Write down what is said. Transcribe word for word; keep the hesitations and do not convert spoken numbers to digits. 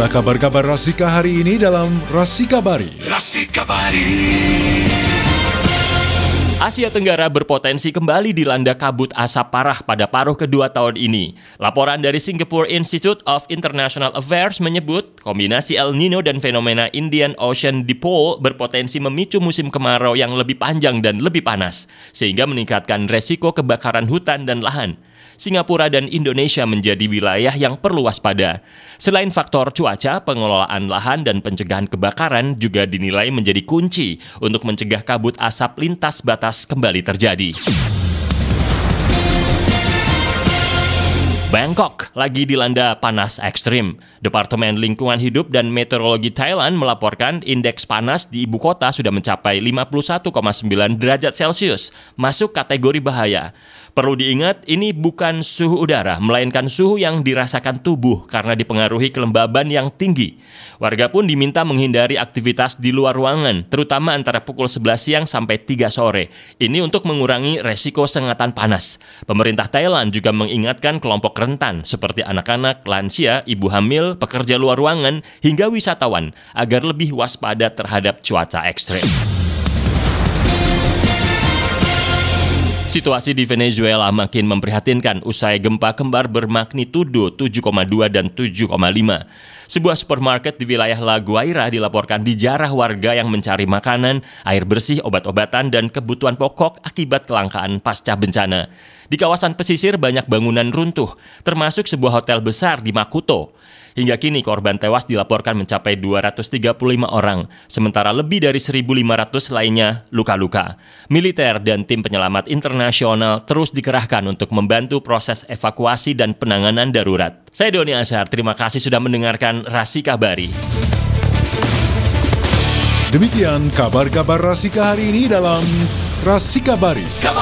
Inilah kabar-kabar Rasika hari ini dalam Rasika Bari. Rasika Bari. Asia Tenggara berpotensi kembali dilanda kabut asap parah pada paruh kedua tahun ini. Laporan dari Singapore Institute of International Affairs menyebut kombinasi El Nino dan fenomena Indian Ocean Dipole berpotensi memicu musim kemarau yang lebih panjang dan lebih panas, sehingga meningkatkan resiko kebakaran hutan dan lahan. Singapura dan Indonesia menjadi wilayah yang perlu waspada. Selain faktor cuaca, pengelolaan lahan dan pencegahan kebakaran juga dinilai menjadi kunci untuk mencegah kabut asap lintas batas kembali terjadi. Bangkok lagi dilanda panas ekstrim. Departemen Lingkungan Hidup dan Meteorologi Thailand melaporkan indeks panas di ibu kota sudah mencapai lima puluh satu koma sembilan derajat Celcius, masuk kategori bahaya. Perlu diingat, ini bukan suhu udara, melainkan suhu yang dirasakan tubuh karena dipengaruhi kelembaban yang tinggi. Warga pun diminta menghindari aktivitas di luar ruangan, terutama antara pukul sebelas siang sampai tiga sore. Ini untuk mengurangi resiko sengatan panas. Pemerintah Thailand juga mengingatkan kelompok rentan seperti anak-anak, lansia, ibu hamil, pekerja luar ruangan, hingga wisatawan agar lebih waspada terhadap cuaca ekstrem. Situasi di Venezuela makin memprihatinkan usai gempa kembar bermagnitudo tujuh koma dua dan tujuh koma lima. Sebuah supermarket di wilayah La Guaira dilaporkan dijarah warga yang mencari makanan, air bersih, obat-obatan, dan kebutuhan pokok akibat kelangkaan pasca bencana. Di kawasan pesisir banyak bangunan runtuh, termasuk sebuah hotel besar di Makuto. Hingga kini korban tewas dilaporkan mencapai dua ratus tiga puluh lima orang, sementara lebih dari seribu lima ratus lainnya luka-luka. Militer dan tim penyelamat internasional terus dikerahkan untuk membantu proses evakuasi dan penanganan darurat. Saya Doni Ashar, terima kasih sudah mendengarkan Rasika Bari. Demikian kabar-kabar Rasika hari ini dalam Rasika Bari.